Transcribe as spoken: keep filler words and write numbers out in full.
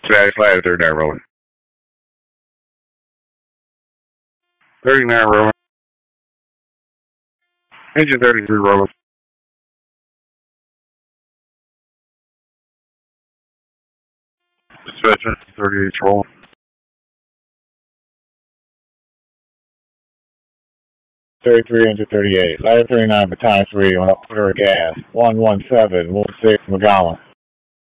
Dispatch, ladder thirty-nine rolling. thirty-nine rolling. Engine thirty-three rolling. Dispatch, engine thirty-eight rolling. thirty-three, engine thirty-eight. Ladder thirty-nine, battalion three on up clear gas. one one seven, one six, McGowan.